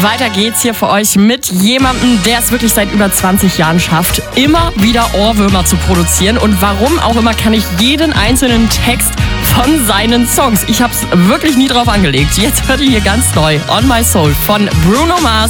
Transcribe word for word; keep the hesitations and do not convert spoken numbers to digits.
Weiter geht's hier für euch mit jemandem, der es wirklich seit über zwanzig Jahren schafft, immer wieder Ohrwürmer zu produzieren. Und warum auch immer kann ich jeden einzelnen Text von seinen Songs. Ich hab's wirklich nie drauf angelegt. Jetzt hört ihr hier ganz neu On My Soul von Bruno Mars.